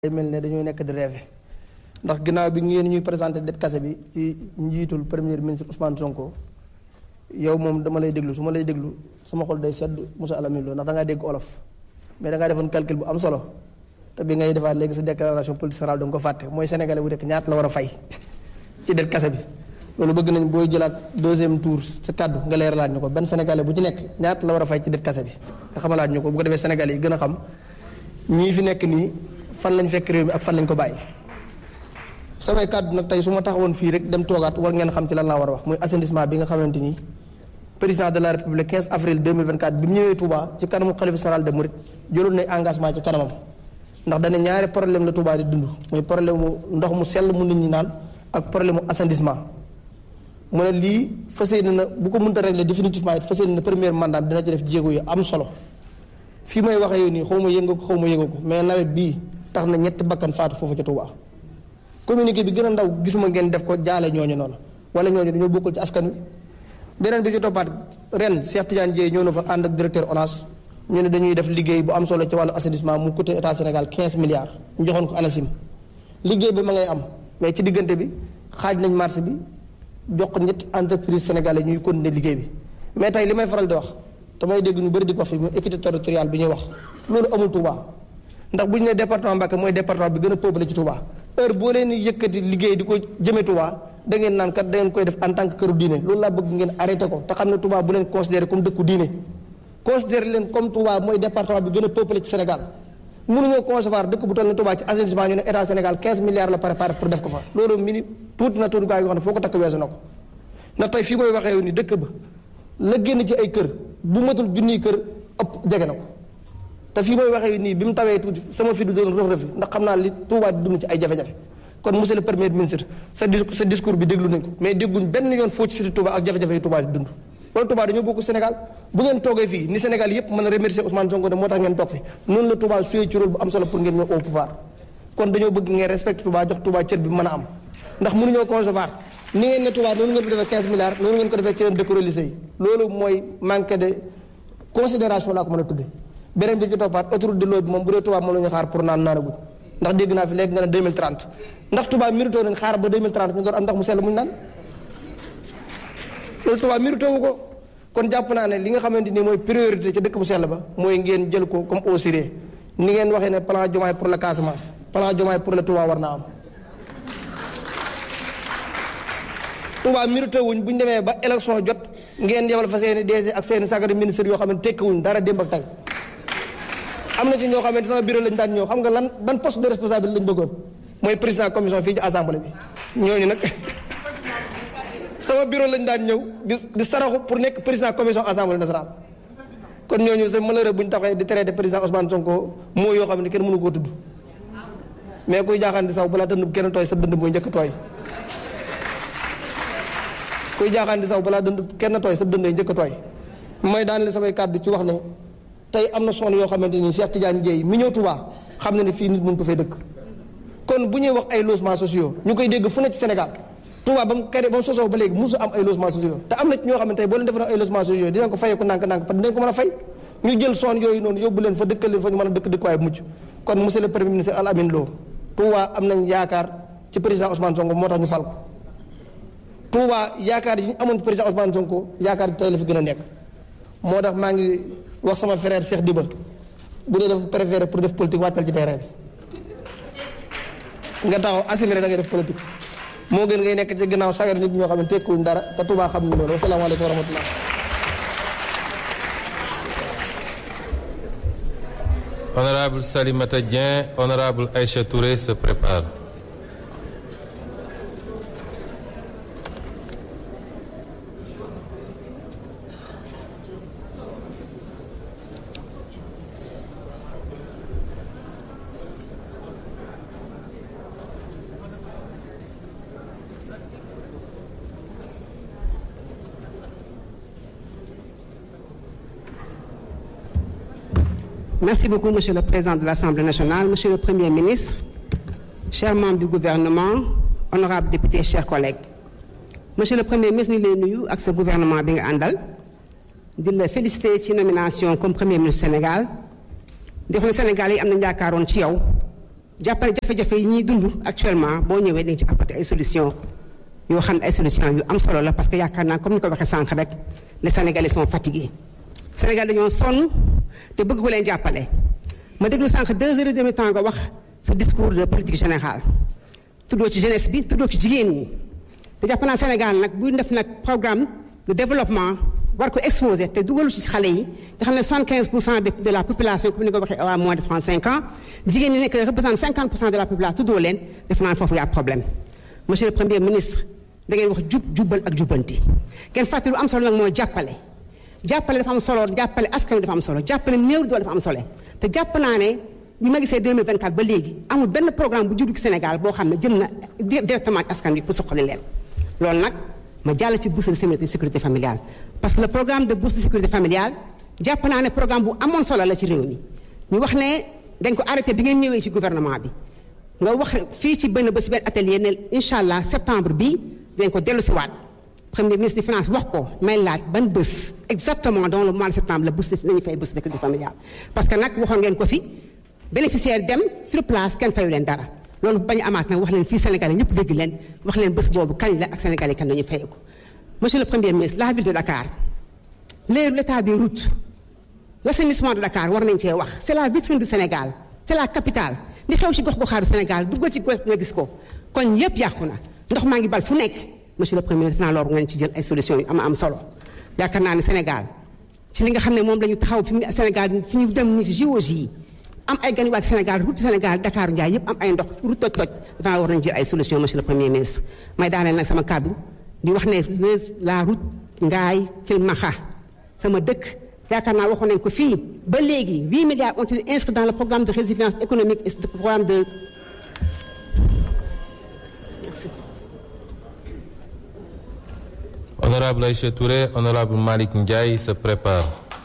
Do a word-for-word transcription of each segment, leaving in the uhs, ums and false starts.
day mel ne dañoo nekk di rêve ndax ginnaaw bi ngeen ñuy présenté det kase bi ci njiitul premier ministre Ousmane Sonko yow moom dama lay déglu su ma lay déglu sama xol day sedd Moussa Alamine Lo ndax da ngaa dégg olof mais da ngaa defoon calcul bu am solo te bi ngay defaat léegi sa déclaration politique générale da nga ko fàtte mooy sénégalais bu nekk ñaata la war a fay ci det kase bi loolu bëgg nañ booy jëlaat deuxième tour sa kàddu nga leeralaat ñu ko benn sénégalais bu ci nekk ñaata la war a fay ci det kase bi nga xamalaat ñu ko bu ko defee sénégalais yi gën a xam ñii fi nekk nii fan lañ fekk réew mi ak fan lañ ko bàyyi. samay kàddu nag tey su ma taxawoon fii rek dem toogaat war ngeen xam ci lan laa war a wax muy assainissement bi nga xamante ni président de la république quinze avril deux mille vingt-quatre bi mu ñëwee Touba ci kanamu xalifa général des mourides jëloon nay engagement ci kanamam ndax dana ñaari problème la Touba di dund muy problème mu ndox mu sell mu nit ñi naan ak problème mu assainissement. mu ne lii fas yéene na bu ko mënta régler définitivement it fas yéene na premier mandat dina ci def jéego yu am solo fii may waxee yow nii xaw ma yëngu ko xaw ma yëngu ko mais nawet bii tax na ñetti bakkan faatu foofu ca Touba. communiqué bi gën a ndaw gisuma ngeen def ko jaale ñooñu noonu wala ñooñu dañoo bokkul ci askan wi beneen bi ci toppaat ren Cheikh Tidiane Dièye ñëw na fa ànd ak directeur ONAS ñu ne dañuy def liggéey bu am solo ci wàllu assainissement mu coûté état Sénégal quinze milliards ñu joxoon ko ANACIM liggéey bi ma ngay am mais ci diggante bi xaaj nañ marché bi jox ko ñetti entreprise sénégalais ñuy continuer liggéey bi mais tey li may faral di wax te may dégg ñu bëri di ko wax fi muy équité territoriale bi ñuy wax loolu amul Touba ndax bu ñu nee département Mbacké mooy département bi gën a peuplé ci Touba heure boo leen yëkkati liggéey di ko jëmee Touba da ngeen naan kat da ngeen koy def en tant que këru diine loolu laa bëgg ngeen arrêté ko te xam ne Touba bu leen considéré comme dëkku diine considéré leen comme Touba mooy département bi gën a peuplé ci Sénégal mënuñoo concevoir dëkk bu toll ne Touba ci assainissement ñu ne état Sénégal quinze milliards la préparé pour def ko fa loolu mini tuuti na tuuti gaa yi nga xam ne foo ko takk weesu na ko ndax tey fii mooy waxee ni dëkk ba la génn ci ay kër bu matul junniy kër ëpp jege na ko te fii mooy waxee nii bi mu tawee tuuti sama fi du doon rof rofi ndax xam naa li Touba di dund ci ay jafe-jafe kon monsieur le premier ministre sa sa discours bi déglu nañ ko mais dégguñ benn yoon foo ci siti Touba ak jafe-jafe yi Touba di dund wala Touba dañoo bokk Sénégal bu ngeen toogee fii ni Sénégal yépp mën a remercier Ousmane Sonko ne moo tax ngeen toog fi noonu la Touba suyee ci rôle bu am solo pour ngeen ñëw au pouvoir kon dañoo bëgg ngeen respecté Touba jox Touba cër bi mën a am ndax mënuñoo concevoir ni ngeen ne Touba noonu ngeen ko defee quinze milliards noonu ngeen ko defee ci leen dëkk lycée yi loolu mooy manque de considération laa ko mën a tudde beneen bi ci toppaat autoroute de l'eau bi moom bu dee Touba moom la ñu xaar pour naan naanaguñ ndax dégg naa fi léegi nga ne deux mille trente ndax Touba mérito nañ xaar ba deux mille trente ñu door am ndax mu sell muñ naan loolu Touba mérito wu ko kon jàpp naa ne li nga xamante ni mooy priorité ci dëkk bu sell ba mooy ngeen jël ko comme au sérieux ni ngeen waxee ne plan Diomaye pour la Casamance plan Diomaye pour le Touba war naa am Touba mérité wuñ bu ñu demee ba élection jot ngeen yebal fa seeni D G ak seeni sagari ministre yoo xam ne tekkiwuñ dara démb ak tey am na ci ñoo xamante sama bureau lañu daan ñëw xam nga lan ban poste de responsabilité lañu bëggoon mooy président commission fii ci assemblée bi ñooñu nag sama bureau lañu daan ñëw di di saraxu pour nekk président commission assemblée nationale kon ñooñu c'est malheureux bu ñu taxee di traité président Ousmane Sonko moo yoo xam ne kenn mënu koo tudd mais kuy jaaxaan di saw balaa dënd kenn tooy sa dënd mooy njëkk tooy kuy jaaxaan di saw balaa dënd kenn tooy sa dënd njëkk tooy mooy daan li samay kàddu ci wax ne tey am na son yoo xamante ni Cheikh Tidiane Dièye mi ñëw Touba xam na ne fii nit mënu ko fay dëkk kon bu ñuy wax ay logements sociaux ñu koy dégg fu ne ci Sénégal Touba ba mu kere ba mu sosoo ba léegi musu am ay logements sociaux te am na ci ñoo xam ne tey boo leen defoon ay logements sociaux dinañ ko fayee ko ndànk-ndànk fa dinañ ko mën a fay ñu jël son yooyu noonu yóbbu leen fa dëkkal leen fa ñu mën a dëkk dëkkuwaay bu mucc kon monsieur le premier ministre Al Amine Lo Touba am nañ yaakaar ci président Ousmane Sonko moo tax ñu fal ko Touba yaakaar yi ñu amoon ci président Ousmane Sonko yaakaar yi tey la fi gën a nekk moo tax maa ngi wax sama frère Cheikh Diba bu dee dafa préféré pour def politique wàccal ci terrain bi nga taxaw assimilé da ngay def politique moo gën ngay nekk ci gannaaw sagar nit ñoo xam ne tekkuñ dara te Touba xam ni loolu wasalaamaaleykum wa rahmatullah. Honorable Salimata Dieng, honorable Aïcha Touré se prépare. Merci beaucoup, Monsieur le Président de l'Assemblée nationale, Monsieur le Premier ministre, chers membres du gouvernement, honorables députés, chers collègues. Monsieur le Premier ministre, ñu ngi lay nuyu ak sa gouvernement bi nga àndal di la féliciter ci nomination comme Premier ministre Sénégal di wax ne Sénégal yi am nañu yaakaaroon ci yow jàppale jafe-jafe yi ñuy dund actuellement boo ñëwee dañ ci apporter ay solutions yoo xam ne ay solutions yu am solo la parce que yaakaar naa comme ni ko waxee sànq rek les Sénégalais sont fatigués Sénégal dañoo sonn te bëgg ko leen jàppale ma déglu sànq deux heures et demi temps nga wax sa discours de politique générale tuddoo ci jeunesse bi tuddoo ci jigéen ñi te jàpp naa Sénégal nag buy def nag programme de développement war ko exposer te dugalu ci xale yi nga xam ne soixante-quinze pour cent de la population comme ni ko waxee à moins de trente-cinq ans jigéen ñi nekk représente cinquante pour cent de la population tuddoo leen def naa foofu yaa problème monsieur le premier ministre da ngeen wax jub jubbal ak jubbanti ngeen fàttali lu am solo nag mooy jàppale jàppale dafa am solo jàppale askan wi dafa am solo jàppale néew doole dafa am solo te jàpp naa ne bi ma gisee deux mille vingt-quatre ba léegi amul benn programme bu juddu ci Sénégal boo xam ne jëm na directement ak askan wi pour suqali leen loolu nag ma jàll ci bourse de sécurité familiale parce que le programme de bourse de sécurité familiale jàpp naa ne programme bu amoon solo la ci réew mi ñu wax ne dañ ko arrêté bi ngeen ñëwee ci gouvernement bi nga wax fii ci benn ba si benn atelier ne incha allah septembre bi dañ ko dellu si waat premier ministre des finances wax ko may laaj ban bés exactement dans le mois de septembre la bourse nañu fay bourse de sécurité familiale parce que nag waxoon ngeen ko fi bénéficiaire dem sur place kenn fayu leen dara loolu bañ a amaat nag wax leen fii Sénégalais ñëpp dégg leen wax leen bés boobu kañ la ak Sénégalais kan lañuy fayee ko monsieur le premier ministre la ville de Dakar l'état des routes l'assainissement de Dakar war nañ cee wax c'est la vitrine du Sénégal c'est la capitale li xew ci gox goxaaru Sénégal duggal ci gox nga gis ko kon yëpp yàqu na ndox maa ngi bal fu nekk monsieur le premier ministre naa loolu ngeen ci jël ay solutions yu am am solo yaakaar naa ne Sénégal ci li nga xam ne moom la ñu taxaw fi Sénégal fi ñu dem ni ci géologie yi am ay gan yu ak Sénégal route Sénégal Dakar Ndiaye yëpp am ay ndox route toj toj dafa war nañu jël ay solutions monsieur le premier ministre may daaneel nag sama kàddu di wax ne la route Ngaye Kilmaxa sama dëkk yaakaar naa waxoon nañ ko fii ba léegi huit milliards ont été inscrits dans le programme de résilience économique et le programme de merci. Honorable Aïcha Touré, honorable Malick Ndiaye se prépare.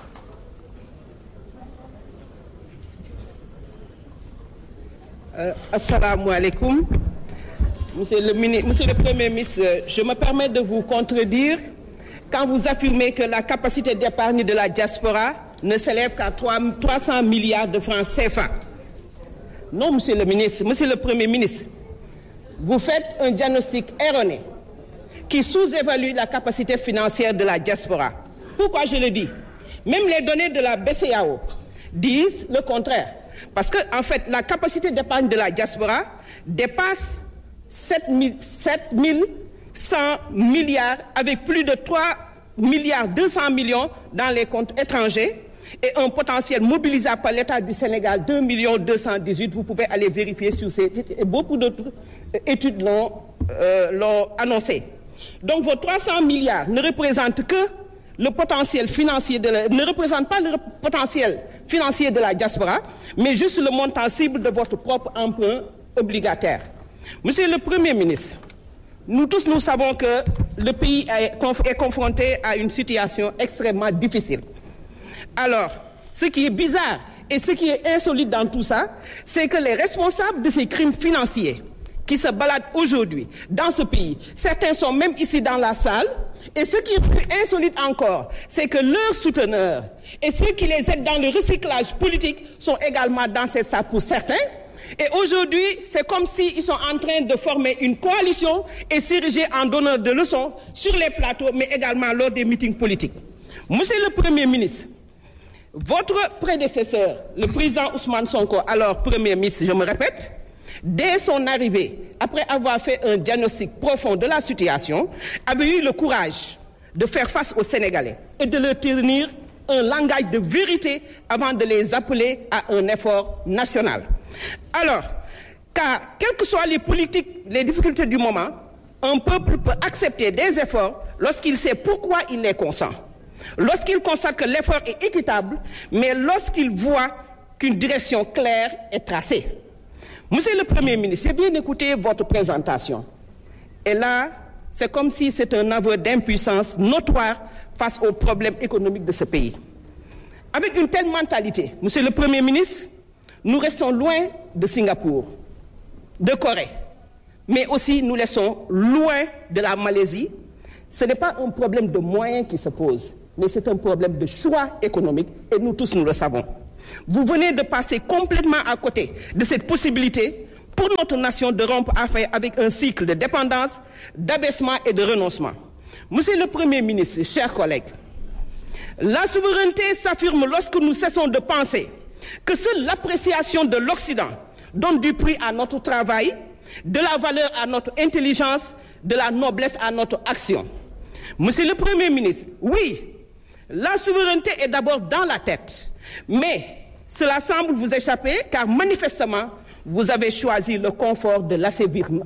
Euh, Assalamu alaikum. Monsieur le ministre, Monsieur le Premier ministre, je me permets de vous contredire quand vous affirmez que la capacité d'épargne de la diaspora ne s'élève qu'à trois cents milliards de francs C F A. Non, Monsieur le ministre, Monsieur le Premier ministre, vous faites un diagnostic erroné qui sous-évalue la capacité financière de la diaspora. Pourquoi je le dis? Même les données de la B C E A O disent le contraire. Parce que, en fait, la capacité d'épargne de la diaspora dépasse sept mille cent milliards avec plus de trois milliards deux cents millions dans les comptes étrangers et un potentiel mobilisable par l'État du Sénégal deux millions deux cent dix-huit. Vous pouvez aller vérifier sur ces titres et beaucoup d'autres études l'ont euh, l'ont annoncé. Donc vos trois cents milliards ne représentent que le potentiel financier de la, ne représente pas le potentiel financier de la diaspora, mais juste le montant cible de votre propre emprunt obligataire. Monsieur le Premier ministre, nous tous nous savons que le pays est, conf- est confronté à une situation extrêmement difficile. Alors, ce qui est bizarre et ce qui est insolite dans tout ça, c'est que les responsables de ces crimes financiers qui se baladent aujourd'hui dans ce pays, certains sont même ici dans la salle, et ce qui est plus insolite encore, c'est que leurs souteneurs et ceux qui les aident dans le recyclage politique sont également dans cette salle pour certains. Et aujourd'hui, c'est comme s'ils sont en train de former une coalition et s'ériger en donneur de leçons sur les plateaux, mais également lors des meetings politiques. Monsieur le Premier ministre, votre prédécesseur, le président Ousmane Sonko, alors Premier ministre, je me répète, dès son arrivée, après avoir fait un diagnostic profond de la situation, avait eu le courage de faire face aux Sénégalais et de leur tenir un langage de vérité avant de les appeler à un effort national. Alors, car quelles que soient les politiques, les difficultés du moment, un peuple peut accepter des efforts lorsqu'il sait pourquoi il les consent, lorsqu'il constate que l'effort est équitable, mais lorsqu'il voit qu'une direction claire est tracée. Monsieur le Premier ministre, j'ai bien écouté votre présentation. Et là, c'est comme si c'était un aveu d'impuissance notoire face aux problèmes économiques de ce pays. Avec une telle mentalité, Monsieur le Premier ministre, nous restons loin de Singapour, de Corée, mais aussi nous laissons loin de la Malaisie. Ce n'est pas un problème de moyens qui se pose, mais c'est un problème de choix économique, et nous tous nous le savons. Vous venez de passer complètement à côté de cette possibilité pour notre nation de rompre avec un cycle de dépendance, d'abaissement et de renoncement. Monsieur le Premier ministre, chers collègues, la souveraineté s'affirme lorsque nous cessons de penser que seule l'appréciation de l'Occident donne du prix à notre travail, de la valeur à notre intelligence, de la noblesse à notre action. Monsieur le Premier ministre, oui, la souveraineté est d'abord dans la tête, mais cela semble vous échapper car manifestement, vous avez choisi le confort de l'asservissement.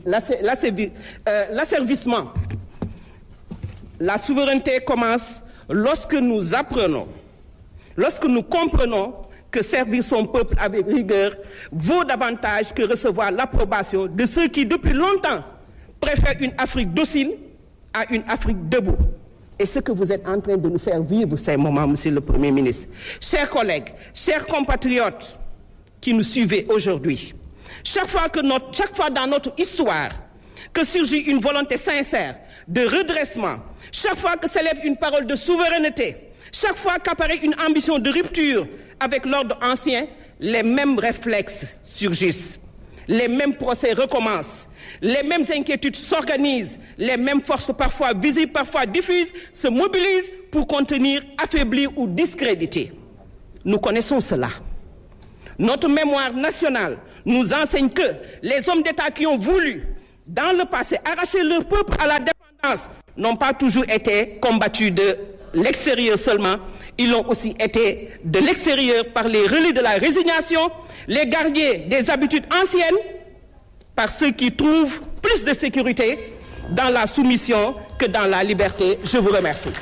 La souveraineté commence lorsque nous apprenons, lorsque nous comprenons que servir son peuple avec rigueur vaut davantage que recevoir l'approbation de ceux qui, depuis longtemps, préfèrent une Afrique docile à une Afrique debout. Et ce que vous êtes en train de nous faire vivre ces moments, Monsieur le Premier ministre. Chers collègues, chers compatriotes qui nous suivez aujourd'hui, chaque fois que notre, chaque fois dans notre histoire que surgit une volonté sincère de redressement, chaque fois que s'élève une parole de souveraineté, chaque fois qu'apparaît une ambition de rupture avec l'ordre ancien, les mêmes réflexes surgissent, les mêmes procès recommencent, les mêmes inquiétudes s'organisent, les mêmes forces parfois visibles, parfois diffuses, se mobilisent pour contenir, affaiblir ou discréditer. Nous connaissons cela. Notre mémoire nationale nous enseigne que les hommes d'État qui ont voulu, dans le passé, arracher leur peuple à la dépendance n'ont pas toujours été combattus de l'extérieur seulement, ils l'ont aussi été de l'extérieur par les relais de la résignation, les gardiens des habitudes anciennes, par ceux qui trouvent plus de sécurité dans la soumission que dans la liberté. Je vous remercie.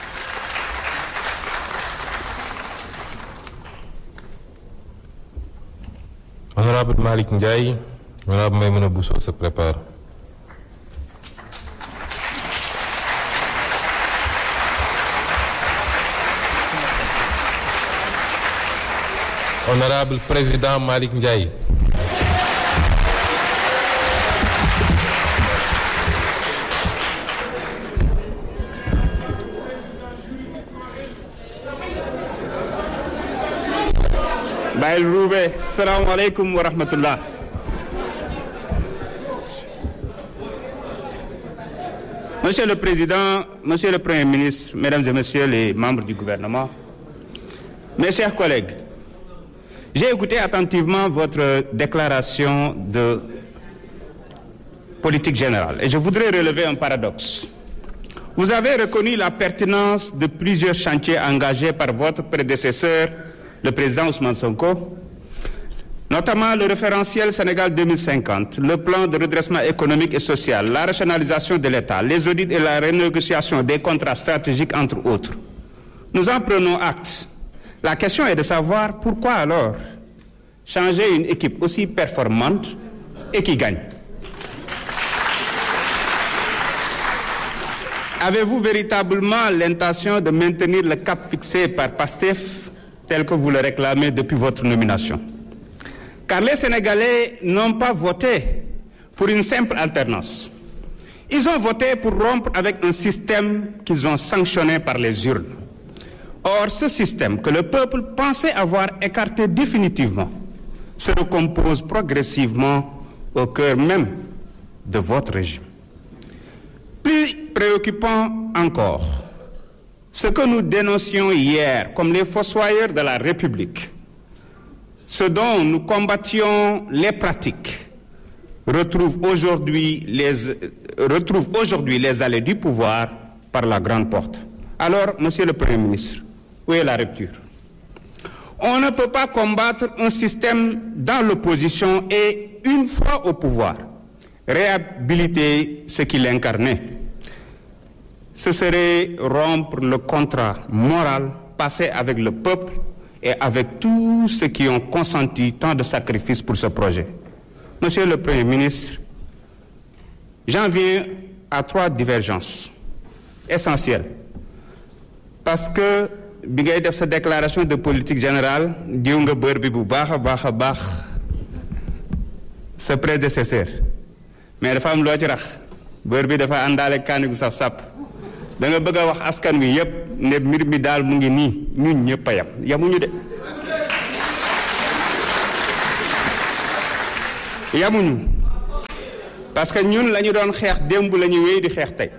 Honorable Malik Ndiaye, Honorable Maïmouna Bousso se prépare. Honorable Président Malik Ndiaye. Baïl Roubé, salam alaikum wa rahmatullah. Monsieur le Président, Monsieur le Premier ministre, Mesdames et Messieurs les membres du gouvernement, mes chers collègues, j'ai écouté attentivement votre déclaration de politique générale et je voudrais relever un paradoxe. Vous avez reconnu la pertinence de plusieurs chantiers engagés par votre prédécesseur, le président Ousmane Sonko, notamment le référentiel Sénégal deux mille cinquante, le plan de redressement économique et social, la rationalisation de l'État, les audits et la renégociation des contrats stratégiques, entre autres. Nous en prenons acte. La question est de savoir pourquoi alors changer une équipe aussi performante et qui gagne. Avez-vous véritablement l'intention de maintenir le cap fixé par PASTEF tel que vous le réclamez depuis votre nomination? Car les Sénégalais n'ont pas voté pour une simple alternance. Ils ont voté pour rompre avec un système qu'ils ont sanctionné par les urnes. Or, ce système que le peuple pensait avoir écarté définitivement se recompose progressivement au cœur même de votre régime. Plus préoccupant encore, ce que nous dénoncions hier comme les fossoyeurs de la République, ce dont nous combattions les pratiques, retrouve aujourd'hui les, retrouve aujourd'hui les allées du pouvoir par la grande porte. Alors, Monsieur le Premier ministre, où est la rupture? On ne peut pas combattre un système dans l'opposition et, une fois au pouvoir, réhabiliter ce qu'il incarnait. Ce serait rompre le contrat moral passé avec le peuple et avec tous ceux qui ont consenti tant de sacrifices pour ce projet. Monsieur le Premier ministre, j'en viens à trois divergences essentielles. Parce que, bi ngay def sa déclaration de politique générale, diw nga bër bi bu baax a baax a baax sa prédécesseur. Mais dafa am loo ci rax bër bi dafa àndaale kaani gu saf-sap. Da nga bëgg a wax askan wi yépp ne mbir mi daal mu ngi nii ñun ñëpp a yam yamuñu de yamuñu parce que ñun la ñu doon xeex démb la ñu wéy di xeex tey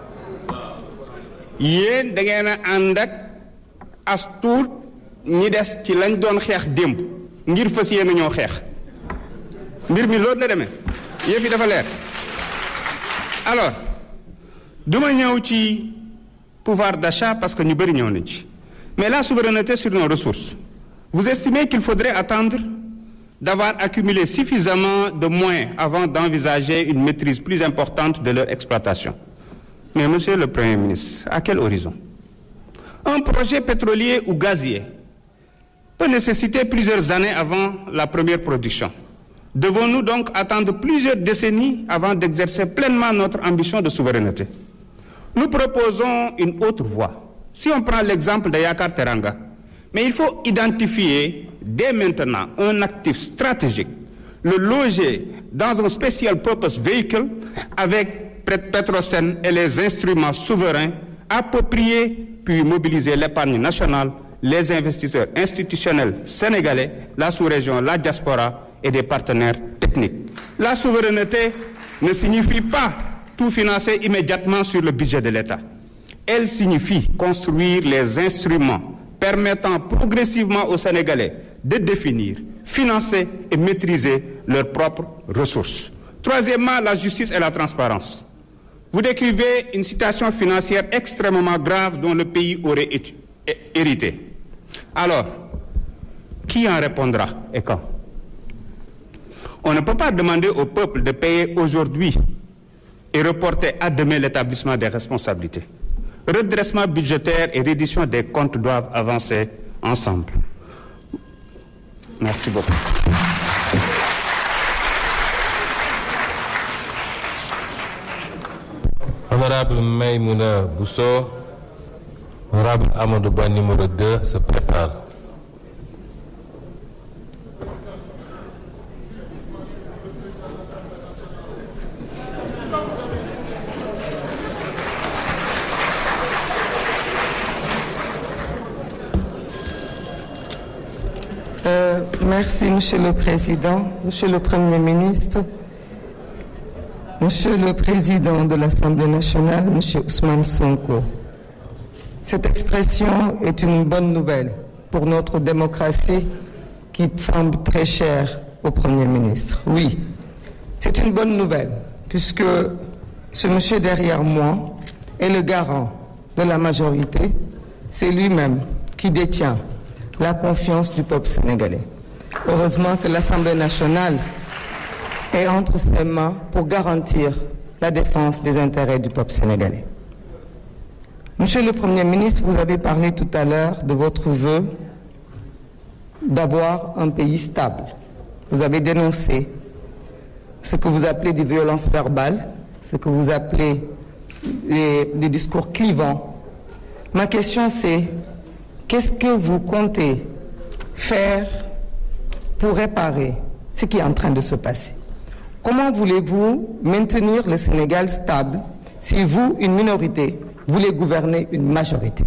yéen da ngeen a ànd ak as tuut ñi des ci lañ doon xeex démb ngir fas yéene ñoo xeex mbir mi loolu la demee yëf yi dafa leer. alors duma ñëw ci pouvoir d'achat parce que ñu bëri ñëw nañ ci mais la souveraineté sur nos ressources vous estimez qu'il faudrait attendre d'avoir accumulé suffisamment de moyens avant d'envisager une maîtrise plus importante de leur exploitation. Mais monsieur le Premier ministre, à quel horizon? Un projet pétrolier ou gazier peut nécessiter plusieurs années avant la première production. Devons-nous donc attendre plusieurs décennies avant d'exercer pleinement notre ambition de souveraineté? Nous proposons une autre voie. Si on prend l'exemple de Yakar Teranga, mais il faut identifier dès maintenant un actif stratégique, le loger dans un special purpose vehicle avec Petrosen et les instruments souverains appropriés, puis mobiliser l'épargne nationale, les investisseurs institutionnels sénégalais, la sous-région, la diaspora et des partenaires techniques. La souveraineté ne signifie pas tout financer immédiatement sur le budget de l'État. Elle signifie construire les instruments permettant progressivement aux Sénégalais de définir, financer et maîtriser leurs propres ressources. Troisièmement, la justice et la transparence. Vous décrivez une situation financière extrêmement grave dont le pays aurait hérité. Alors, qui en répondra et quand? On ne peut pas demander au peuple de payer aujourd'hui et reporter à demain l'établissement des responsabilités. Redressement budgétaire et reddition des comptes doivent avancer ensemble. Merci beaucoup. Honorable Maïmouna Bousso, honorable Amadou Ba numéro deux se prépare. Euh, merci, Monsieur le Président, Monsieur le Premier ministre, Monsieur le Président de l'Assemblée nationale, Monsieur Ousmane Sonko. Cette expression est une bonne nouvelle pour notre démocratie qui semble très chère au Premier ministre. Oui, c'est une bonne nouvelle puisque ce monsieur derrière moi est le garant de la majorité. C'est lui-même qui détient la confiance du peuple sénégalais. Heureusement que l'Assemblée nationale est entre ses mains pour garantir la défense des intérêts du peuple sénégalais. Monsieur le Premier ministre, vous avez parlé tout à l'heure de votre vœu d'avoir un pays stable. Vous avez dénoncé ce que vous appelez des violences verbales, ce que vous appelez des, des discours clivants. Ma question c'est, qu'est-ce que vous comptez faire pour réparer ce qui est en train de se passer? Comment voulez-vous maintenir le Sénégal stable si vous, une minorité, voulez gouverner une majorité?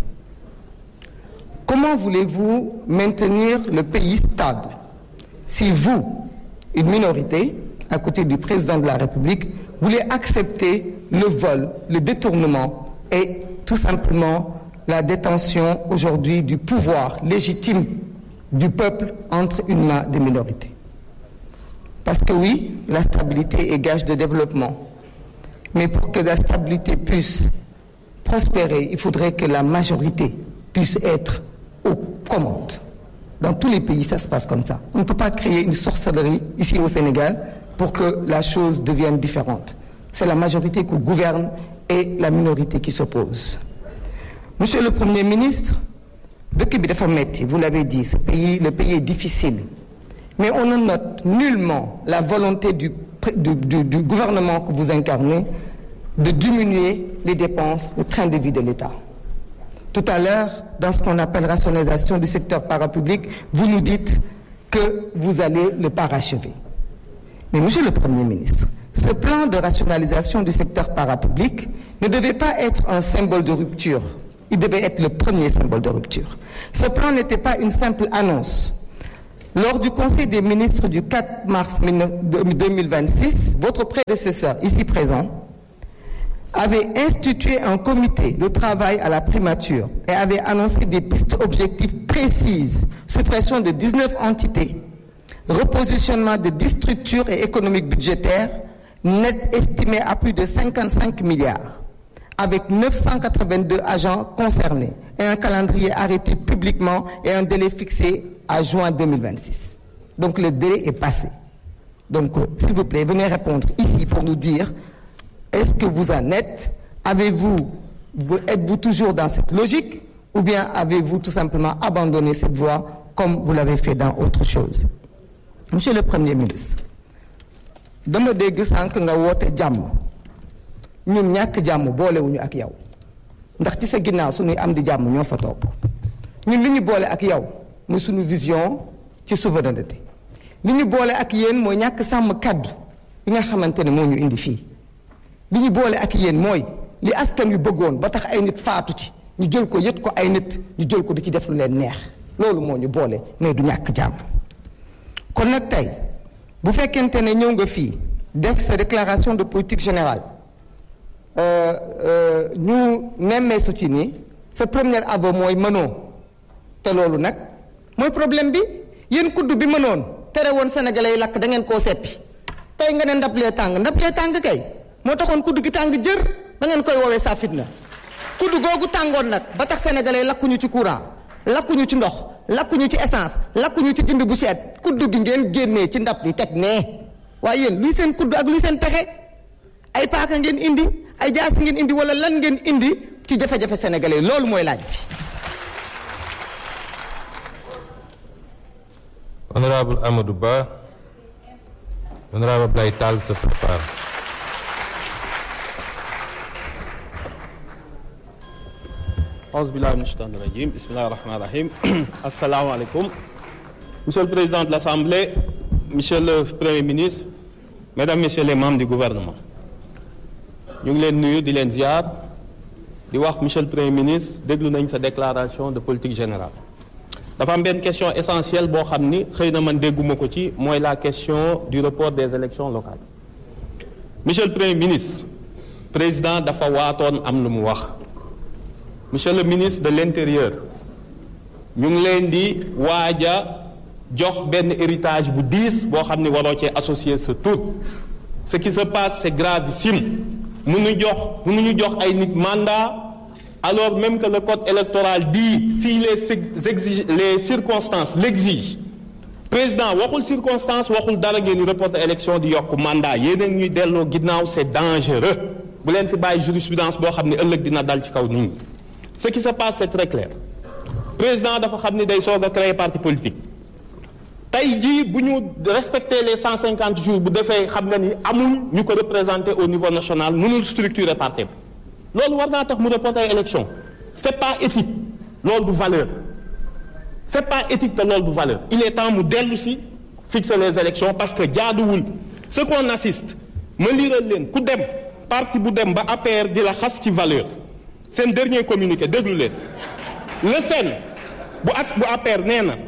Comment voulez-vous maintenir le pays stable si vous, une minorité, à côté du président de la République, voulez accepter le vol, le détournement et tout simplement la détention aujourd'hui du pouvoir légitime du peuple entre une main des minorités? Parce que oui, la stabilité est gage de développement. Mais pour que la stabilité puisse prospérer, il faudrait que la majorité puisse être aux commandes. Dans tous les pays, ça se passe comme ça. On ne peut pas créer une sorcellerie ici au Sénégal pour que la chose devienne différente. C'est la majorité qui gouverne et la minorité qui s'oppose. Monsieur le Premier ministre, vous l'avez dit, ce pays, le pays est difficile. Mais on ne note nullement la volonté du, du, du, du gouvernement que vous incarnez de diminuer les dépenses, le train de vie de l'État. Tout à l'heure, dans ce qu'on appelle rationalisation du secteur parapublic, vous nous dites que vous allez le parachever. Mais monsieur le Premier ministre, ce plan de rationalisation du secteur parapublic ne devait pas être un symbole de rupture. Il devait être le premier symbole de rupture. Ce plan n'était pas une simple annonce. Lors du Conseil des ministres du quatre mars deux mille vingt-six, votre prédécesseur, ici présent, avait institué un comité de travail à la primature et avait annoncé des pistes objectifs précises, suppression de dix-neuf entités, repositionnement de dix structures et économiques budgétaires, net estimé à plus de cinquante-cinq milliards, avec neuf cent quatre-vingt-deux agents concernés et un calendrier arrêté publiquement et un délai fixé à juin deux mille vingt-six. Donc le délai est passé. Donc euh, s'il vous plaît, venez répondre ici pour nous dire, est-ce que vous en êtes? Avez-vous, vous, êtes-vous toujours dans cette logique ou bien avez-vous tout simplement abandonné cette voie comme vous l'avez fait dans autre chose? Monsieur le Premier ministre, dama dégg sànq nga woote jàmm ñun ñàkk jàmm boolewuñu ak yow ndax ci sa ginnaaw suñuy am di jàmm ñoo fa toog ñun li ñu boole ak yow mooy suñu vision ci souveraineté li ñu boole ak yéen mooy ñàkk sàmm kaddu bi nga xamante ne moo ñu indi fii li ñu boole ak yéen mooy li askan wi bëggoon ba tax ay nit faatu ci ñu jël ko yët ko ay nit ñu jël ko di ci def lu leen neex loolu moo ñu boole mais du ñàkk jàmm. kon nag tey bu fekkente ne ñëw nga fii def sa déclaration de politique générale ñu nemmee su ci ni sa premier aveu mooy mënoo te loolu nag mooy problème bi yéen kudd bi mënoon tere woon sénégalais yi lakk da ngeen koo seppi tey nga ne ndab lee tàng ndab lee tàng kay moo taxoon kudd gi tàng jër ba ngeen koy woowee saa fitna kudd googu tàngoon nag ba tax sénégalais yi lakkuñu ci courant lakkuñu ci ndox lakkuñu ci essence lakkuñu ci jënd bu seet kudd gi ngeen génnee ci ndab li teg nee waaye yéen luy seen kudd ak luy seen pexe ay paaka ngeen indi ay jaas ngeen indi wala lan ngeen indi ci jafe-jafe sénégalais loolu mooy laaj bi. Honorable Amadou Ba, Honorable Abdoulaye Tall se prépare. Auzu billahi minash shaitanir rajim. Bismillahir rahmanir rahim. Assalamu alaikum. Monsieur le Président de l'Assemblée, Monsieur le Premier ministre, Mesdames, Messieurs les membres du gouvernement. ñu ngi leen nuyu di leen ziar di wax Monsieur le Premier ministre déglu nañ sa déclaration de politique générale. dafa am benn question essentielle boo xam ni xëy na man dégguma ko ci mooy la question du report des élections locales. Monsieur le Premier ministre, président dafa waatoon am lu mu wax. Monsieur le ministre de l'Intérieur, ñu ngi leen di waaj a jox benn héritage bu diis boo xam ni waroo cee associer sa tur. Ce qui se passe c'est gravissime. mënuñu jox mënuñu jox ay nit mandat alors même que le code électoral dit si les exige les circonstances l'exigent. Président waxul circonstance waxul dara ngeen di reporter élection di yokk mandat yéen ñuy delloo ginnaaw c'est dangereux bu leen fi bàyyi jurisprudence boo xam ne ëllëg dina dal ci kaw nit ñi. Ce qui se passe c'est très clair. Président dafa xam ni day soog a créer parti politique. tey jii bu ñu respecter les cent cinquante jours bu defee xam nga ni amul ñu ko représenter au niveau national mënul structurer parti bi loolu war naa tax mu reporter élection. c'est pas éthique loolu du valeur c'est pas éthique te loolu du valeur il est temps mu dellu si fixer les élections parce que jaaduwul ce qu'on assiste ma liiral leen ku dem parti bu dem ba A P R di la xas ci valeur seen dernier communiqué déglu leen le S E N bu as bu A P R nee na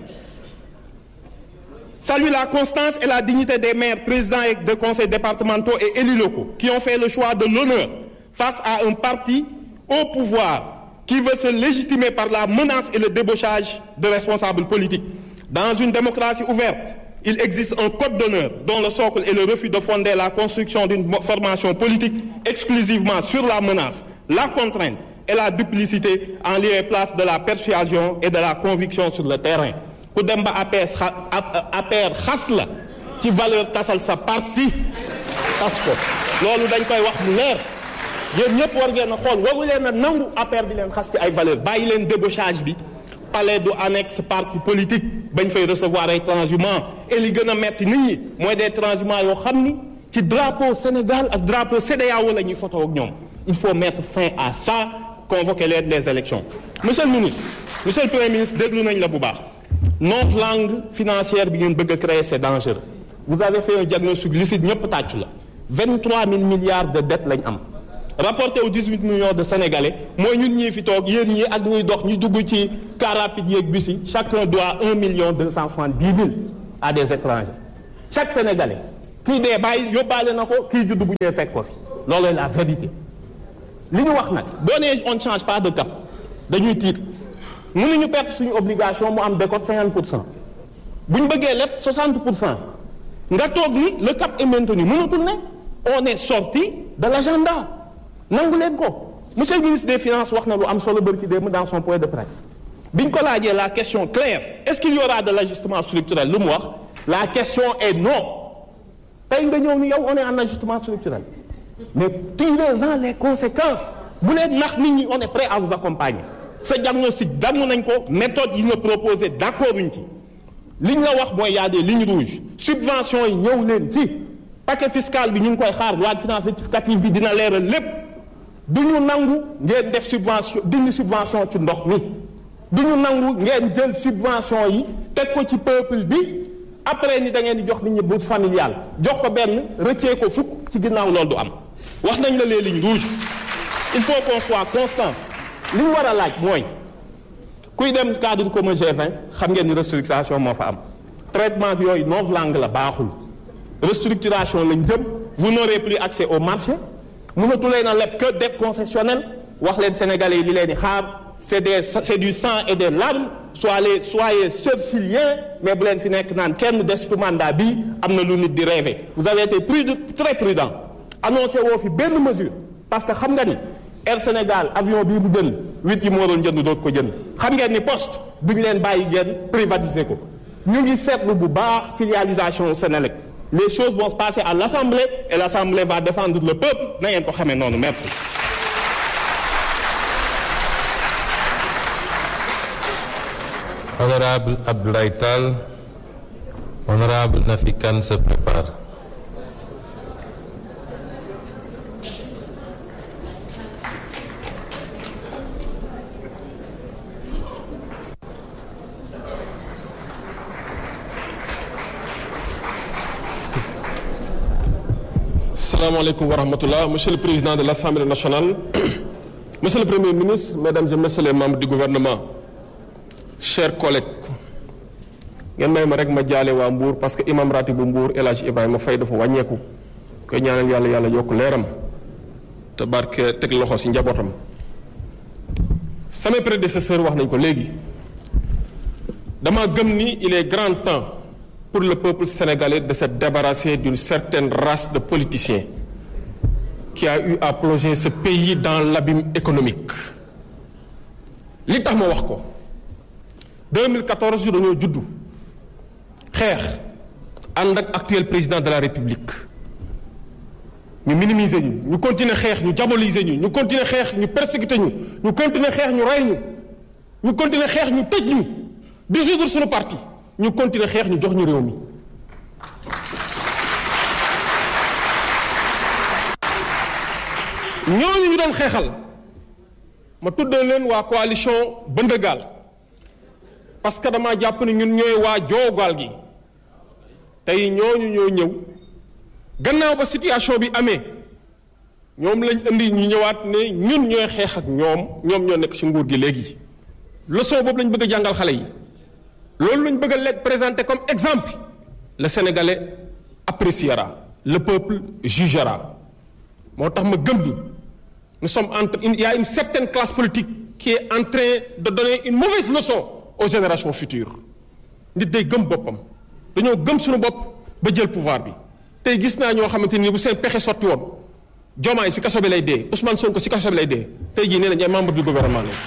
salue la constance et la dignité des maires, présidents et de conseils départementaux et élus locaux qui ont fait le choix de l'honneur face à un parti au pouvoir qui veut se légitimer par la menace et le débauchage de responsables politiques. Dans une démocratie ouverte, il existe un code d'honneur dont le socle est le refus de fonder la construction d'une formation politique exclusivement sur la menace, la contrainte et la duplicité en lieu et place de la persuasion et de la conviction sur le terrain. ku dem ba A P R xas la ci valeur tasal sa parti tas ko loolu dañ koy wax mu leer yéen ñëpp war ngeen a xool waru leen a nangu A P R di leen xas ci ay valeur bàyyi leen débauchage bi palais du annexe parti politique bañ fay recevoir ay transhumants et li gën a metti nit ñi mooy des transhumants yoo xam ni ci drapeau Sénégal ak drapeau C E D E A O la ñuy photo ak ñoom il faut mettre fin à ça convoquer leen les élections. Monsieur le ministre, Monsieur le Premier ministre déglu nañ la bu baax. non-langue financière bi ngeen bëgg a créer c'est dangereux. Vous avez fait un diagnostic lucide ñëpp tàccu la vingt-trois mille milliards de dettes lañ am rapporté aux dix-huit millions de Sénégalais mooy ñun ñii fi toog yéen ñii ak ñuy dox ñu dugg ci car rapide yeeg bus yi chacun doit un million deux cent soixante-dix mille à des étrangers chaque Sénégalais kii dee bàyyi yóbbaale na ko kii juddu bu ñëwee fekk ko fi loolu la vérité. li ñu wax nag boo nee on ne change pas de cap dañuy tiit mënuñu perte suñu obligation mu am décote cinquante pour cent bu ñu bëggee lépp soixante pour cent nga toog ni le cap est maintenu mënatul ne on est sorti de l'agenda nangu leen ko monsieur le ministre des finances wax na lu am solo bari ci démb dans son point de presse bi ñu ko laajee la question claire est-ce qu'il y aura de l'ajustement structurel lu mu wax la question est non tey nga ñëw ni yow on est en ajustement structurel mais tirez-en les conséquences bu leen nax nit ñi on est prêt à vous accompagner sa diagnostic dangu nañ ko méthode yi nga proposé d'accord uñ ci li ñu la wax mooy y a des lignes rouges subventions yi ñëw leen ci paquet fiscal bi ñu ngi koy xaar loi de finances rectificative bi dina leeral lépp du ñu nangu ngeen def subvention dindi subvention ci ndox mi du ñu nangu ngeen jël subvention yi teg ko ci peuple bi après ni da ngeen di jox nit ñi bourse familiale jox ko benn rëccee ko fukk ci ginnaaw loolu du am wax nañ la les lignes rouges il faut qu'on soit constant li ñu war a laaj mooy kuy dem cadre commun G vingt xam ngeen ni restructuration moo fa am traitement bi yooyu novlangue la baaxul restructuration lañ jëm vous n'aurez plus accès au marché mënatu leen a leb que dette concessionnelle wax leen sénégalais yi li leen di xaar c'est des c'est du sang et des larmes soyez soyez churchilliens mais bu leen fi nekk naan kenn des mandat bi am na lu nit di rêver vous avez été prudent très prudent annoncé woo fi benn mesure parce que xam nga ni Air Sénégal avion bii bu jënd huit yi moo doon jënd dootu ko jënd xam ngeen ni poste duñu leen bàyyi ngeen privatiser ko ñu ngi seetlu bu baax filialisation Sénélec les choses vont se passer à l'Assemblée et l'Assemblée va défendre le peuple na ngeen ko xamee noonu merci. Honorable Abdoulaye Tall, honorable Nafi Kane se prépare. Assalamu alaikum wa rahmatullah. Monsieur le Président de l'Assemblée nationale, Monsieur le Premier ministre, Mesdames et Messieurs les membres du gouvernement, chers collègues, ngeen may ma rek ma jaale waa Mbour parce que imam ratib bu Mbour El Hadj Ibrahima Faye dafa wàññeeku koy ñaanal yàlla yàlla yokk leeram te barke teg loxo ci njabootam. Samay prédécesseurs wax nañ ko léegi dama gëm ni il est grand temps pour le peuple sénégalais de se débarrasser d'une certaine race de politiciens qui a eu à plonger ce pays dans l'abîme économique. li tax ma wax ko deux mille quatorze yu dañoo juddu xeex ànd ak actuel président de la République ñu minimiser ñu ñu continuer xeex ñu diaboliser ñu ñu continuer xeex ñu persécuter ñu ñu continuer xeex ñu rey ñu ñu continuer xeex ñu tëj ñu dissoudre suñu parti ñu continuer xeex ñu jox ñu réew mi. ñooñu ñu doon xeexal ma tuddee leen waa coalition Bëndëgaal parce que dama jàpp ni ñun ñooy waa joogaal gi tey ñooñu ñoo ñëw gannaaw ba situation bi amee ñoom lañ indi ñu ñëwaat ne ñun ñooy xeex ak ñoom ñoom ñoo nekk ci nguur gi léegi leçon boobu lañ bëgg a jàngal xale yi loolu lañ bëgg a lekk présenter comme exemple. Le Sénégalais appréciera, le peuple jugera moo tax ma gëm ni nous sommes entre il y a une certaine classe politique qui est en train de donner une mauvaise leçon aux générations futures nit day gëm boppam dañoo gëm suñu bopp ba jël pouvoir bi tey gis naa ñoo xamante ni bu seen pexe sotti woon Diomaye ci kaso bi lay dee Ousmane Sonko ci kaso bi lay dee tey jii nee nañ ay membre du gouvernement la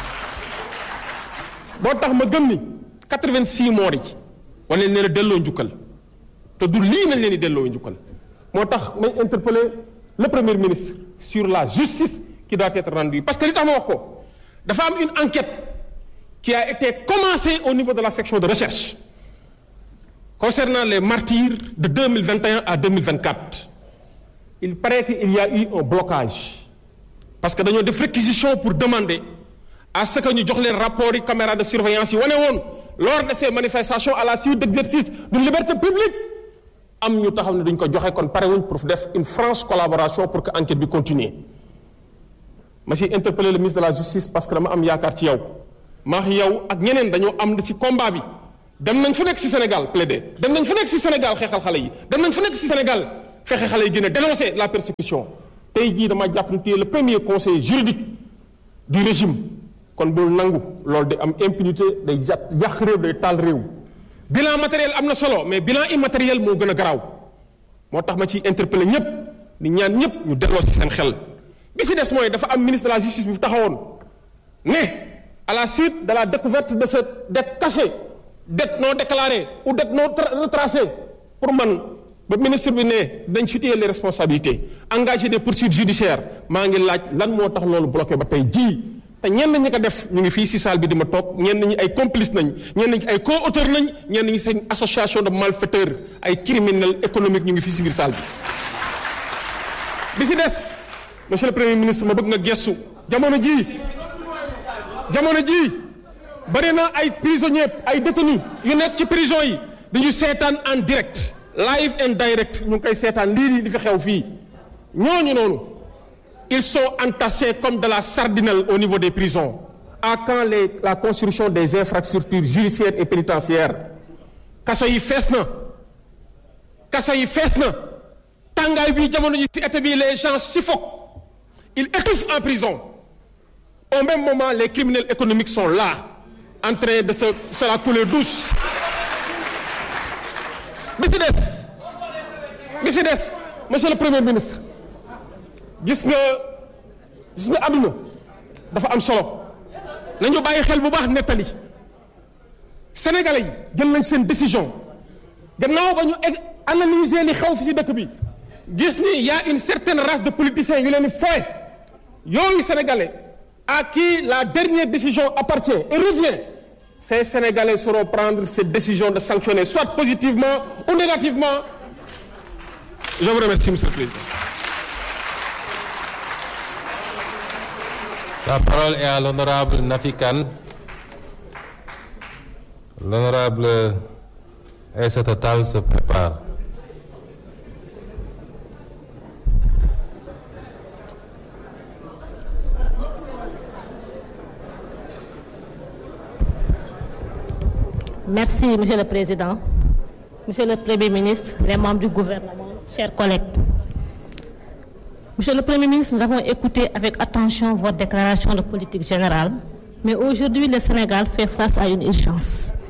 moo tax ma gëm ni quatre-vingt-six morts yi war nañ leen a delloo njukkal te du lii nañ leen di delloo njukkal moo tax may interpeller le premier ministre sur la justice qui doit être rendue parce que li tax ma wax ko dafa am une enquête qui a été commencée au niveau de la section de recherche concernant les martyrs de deux mille vingt et un à deux mille vingt-quatre. Il paraît qu'il y a eu un blocage parce que dañoo def réquisition pour demander à ce que ñu jox leen rapport yi caméra de surveillance yi wane woon lors de ces manifestations à la suite d'exercice d'une liberté publique am ñu taxaw ne duñ ko joxe kon pare wuñ pour def une franche collaboration pour que enquête bi continue ma si interpeller le ministre de la justice parce que dama am yaakaar ci yow maax yow ak ñeneen dañoo am ci combat bi dem nañ fu nekk si Sénégal plaider dem nañ fu nekk si Sénégal xeexal xale yi dem nañ fu nekk si Sénégal fexe xale yi gën a dénoncer la persécution tey jii dama jàpp ni tu es le premier conseiller juridique du régime kon bul nangu loolu day am impunité day ja yàq réew day taal réew bilan matériel am na solo mais bilan immatériel moo gën a garaaw moo tax ma ci interpeller ñëpp ni ñaan ñëpp ñu delloo si seen xel bi si des mooy dafa am ministre de la justice bi fi taxawoon ne à la suite de la découverte de cette dette cachée dette non déclarée ou dette non retracée pour man ba ministre bi ne dañ situer les responsabilités engager des poursuites judiciaires maa ngi laaj lan moo tax loolu bloqué ba tey jii te ñenn ñi ko def ñu ngi fii si salle bi di ma toog ñenn ñi ay complices nañ ñenn ñi ay co-auteurs nañ ñenn ñi seen association de malfaiteurs ay criminels économiques ñu ngi fii si biir salle bi. bi si des monsieur le premier ministre ma bëgg nga gestu jamono jii jamono jii bari na ay prisonniers ay détenus yu nekk ci prison yi dañu seetaan en direct live and direct ñu ngi koy seetaan lii li fi xew fii ñooñu noonu. Ils sont entassés comme de la sardinelle au niveau des prisons. À quand les, la construction des infrastructures judiciaires et pénitentiaires? kaso yi fees na kaso yi fees na tàngaay bi jamono ji ci été bi les gens suffoquent ils étouffent en prison. Au même moment les criminels économiques sont là en train de se se la couler douce. bi si des bi si des monsieur le premier ministre. gis nga gis nga àdduna dafa am solo nañu bàyyi xel bu baax nettali sénégalais yi jël nañ seen décision gannaaw ba ñu analyser li xew fi ci dëkk bi gis ni y a une certaine race de politiciens yu leen di fooye yooyu sénégalais à qui la dernière décision appartient et revient ces sénégalais sauront prendre cette décision de sanctionner soit positivement ou négativement. Je vous remercie monsieur le président. La parole est à l'honorable Nafi Kane. L'honorable Aïssata Tall se prépare. Merci, Monsieur le Président, Monsieur le Premier ministre, les membres du gouvernement, chers collègues. Monsieur le Premier ministre, nous avons écouté avec attention votre déclaration de politique générale, mais aujourd'hui le Sénégal fait face à une urgence.